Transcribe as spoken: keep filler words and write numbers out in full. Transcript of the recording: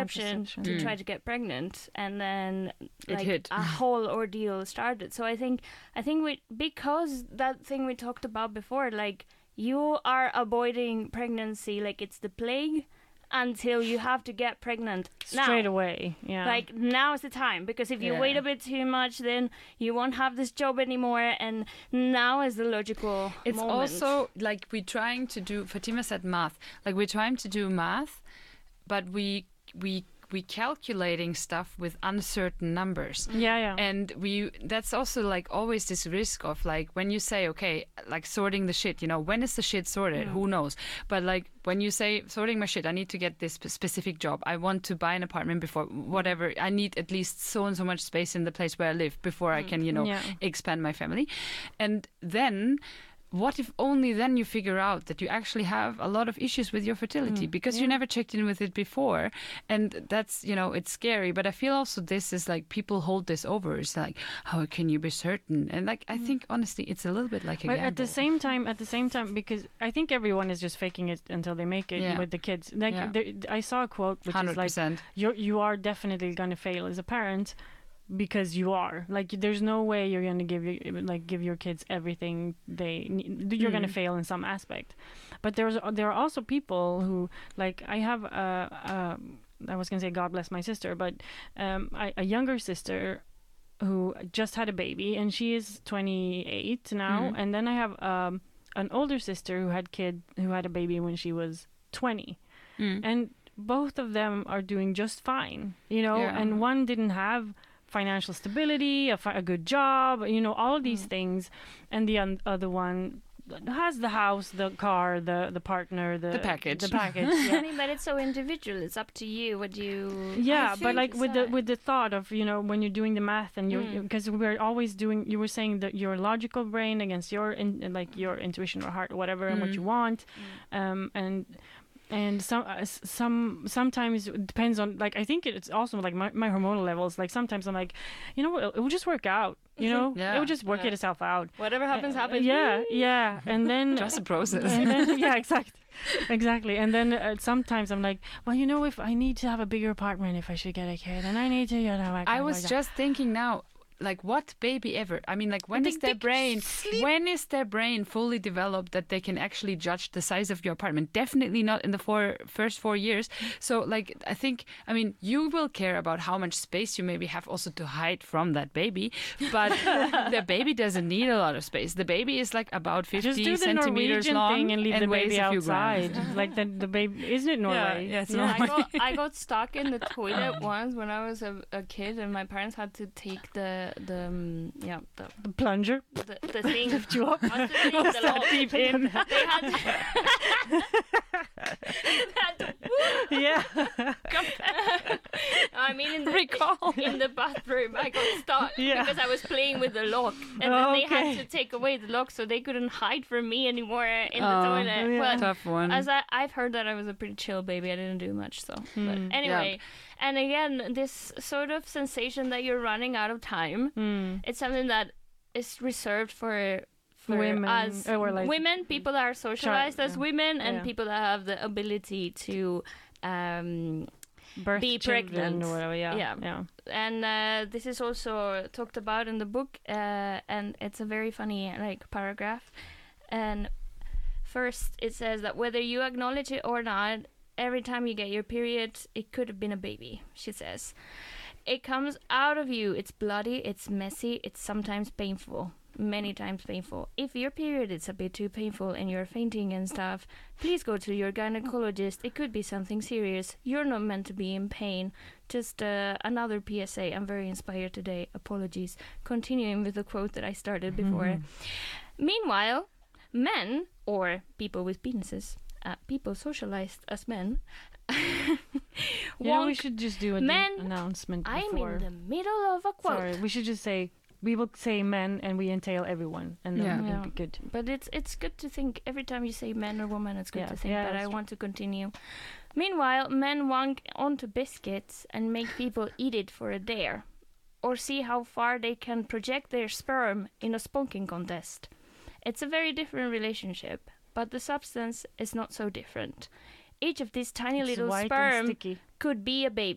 contraception, Contraception. to Mm. try to get pregnant, and then It like hit. a whole ordeal started. So I think I think we because that thing we talked about before, like you are avoiding pregnancy like it's the plague until you have to get pregnant now. Straight away. Yeah. Like now is the time, because if you Yeah. wait a bit too much, then you won't have this job anymore, and now is the logical It's moment. also like we're trying to do. Fatima said math. Like we're trying to do math, but we we we calculating stuff with uncertain numbers. yeah, yeah. And we that's also like always this risk of like when you say, okay, like sorting the shit, you know, when is the shit sorted? Who knows? But like when you say sorting my shit, I need to get this sp- specific job. I want to buy an apartment before whatever. I need at least so and so much space in the place where I live before I can, you know, Yeah. expand my family. And then what if only then you figure out that you actually have a lot of issues with your fertility because you never checked in with it before? And that's, you know, it's scary. But I feel also this is like people hold this over. It's like, how can you be certain? And like, I think honestly, it's a little bit like a But gamble. at the same time, at the same time, because I think everyone is just faking it until they make it Yeah. with the kids. Like Yeah. there, I saw a quote which one hundred is like, percent. "You you are definitely going to fail as a parent because you are. Like there's no way you're going to give your like give your kids everything they need. You're going to Mm. fail in some aspect." But there's there are also people who like I have a, a I was going to say God bless my sister, but um, I, a younger sister who just had a baby, and she is twenty-eight now. Mhm. And then I have um, an older sister who had kid who had a baby when she was twenty, Mm. and both of them are doing just fine, you know. Yeah. And one didn't have financial stability, a, fi- a good job, you know, all of these Mm. things, and the un- other one has the house, the car, the the partner, the The package. the package. I Yeah. mean, but it's so individual. It's up to you what you. Yeah, I but think like with the so. with the thought of, you know, when you're doing the math and you Mm. because we're always doing, you were saying that your logical brain against your in, like your intuition or heart or whatever and what Mm. you want, um and and some uh, s- some sometimes it depends on, like I think it's also like my, my hormonal levels. Like sometimes I'm like, you know what, it will just work out, you know. Yeah. It will just work Yeah. itself out. Whatever happens, Uh, happens. Yeah, yeah, and then Just a process. and then, yeah, exactly, exactly. And then uh, sometimes I'm like, well, you know, if I need to have a bigger apartment, if I should get a kid, and I need to, you know, like, I oh was my God. just thinking now, like what baby ever? I mean, like when They- is their they brain sleep- when is their brain fully developed that they can actually judge the size of your apartment? Definitely not in the four first four years. So like I think I mean you will care about how much space you maybe have also to hide from that baby, but the baby doesn't need a lot of space. The baby is like about fifty just do the centimeters Norwegian long thing and leave the weighs baby a few outside. grams. Like the the baby, isn't it Norway? yeah, it's Yeah, I Norway. got I got stuck in the toilet once when I was a, a kid, and my parents had to take the the um, yeah the The plunger. the, the thing. Lift you up. What's the thing? The lock. Deep in. They had to, they had to Yeah. I mean, in the, Recall. in the bathroom, I got stuck Yeah. because I was playing with the lock, and then they had Okay. to take away the lock so they couldn't hide from me anymore in the Oh, toilet. yeah. But Tough one. as I, I've heard that I was a pretty chill baby, I didn't do much. So, but Hmm. anyway, and again, this sort of sensation that you're running out of time, Hmm. it's something that is reserved for. For Women, us, or like- women, people that are socialized as yeah. women, and Yeah. people that have the ability to um, Birth Be children pregnant. or whatever. Yeah. Yeah. Yeah. and uh, this is also talked about in the book, uh, and it's a very funny like paragraph. And first it says that whether you acknowledge it or not, every time you get your period, it could have been a baby, she says. It comes out of you, it's bloody, it's messy, it's sometimes painful, many times painful. If your period is a bit too painful and you're fainting and stuff, please go to your gynecologist. It could be something serious. You're not meant to be in pain. Just uh, another P S A. I'm very inspired today. Apologies. Continuing with the quote that I started before. Meanwhile, men, or people with penises, uh, people socialized as men, Yeah, we want- should just do an Men, announcement I'm before. in the middle of a quote. Sorry, we should just say, we will say men and we entail everyone, and then Yeah. it'll Yeah. be good. But it's it's good to think every time you say man or woman, it's good Yeah. to think Yeah, that I that's want to continue. Meanwhile, men wank onto biscuits and make people eat it for a dare, or see how far they can project their sperm in a spunking contest. It's a very different relationship, but the substance is not so different. Each of these tiny It's little white and sperm sticky. could be a baby.